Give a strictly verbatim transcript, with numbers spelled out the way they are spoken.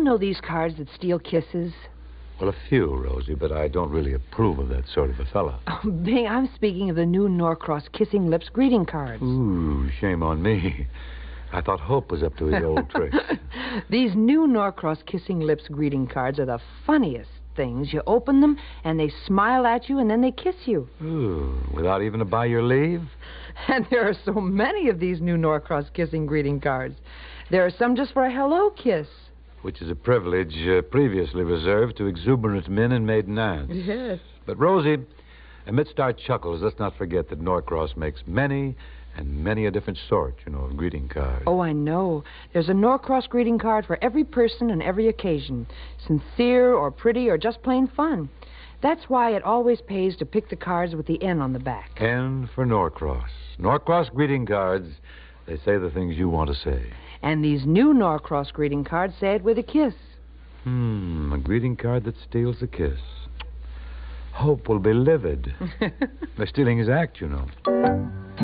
know these cards that steal kisses? Well, a few, Rosie, but I don't really approve of that sort of a fella. Oh, Bing, I'm speaking of the new Norcross Kissing Lips greeting cards. Ooh, shame on me. I thought Hope was up to his old tricks. These new Norcross Kissing Lips greeting cards are the funniest things. You open them, and they smile at you, and then they kiss you. Ooh, without even a by your leave? And there are so many of these new Norcross Kissing greeting cards. There are some just for a hello kiss. Which is a privilege uh, previously reserved to exuberant men and maiden aunts. Yes. But, Rosie, amidst our chuckles, let's not forget that Norcross makes many and many a different sort, you know, of greeting cards. Oh, I know. There's a Norcross greeting card for every person and every occasion. Sincere or pretty or just plain fun. That's why it always pays to pick the cards with the N on the back. N for Norcross. Norcross greeting cards. They say the things you want to say. And these new Norcross greeting cards say it with a kiss. Hmm, a greeting card that steals a kiss. Hope will be livid. They're stealing his act, you know.